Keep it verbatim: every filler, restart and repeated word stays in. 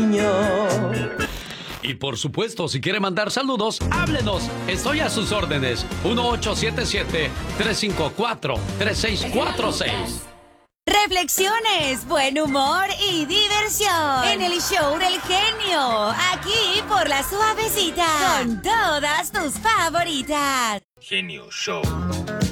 Y por supuesto, si quiere mandar saludos, háblenos. Estoy a sus órdenes. uno ocho siete siete, tres cinco cuatro, tres seis cuatro seis. Reflexiones, buen humor y diversión en el show del genio. Aquí por La Suavecita. Con todas tus favoritas. Genio Show.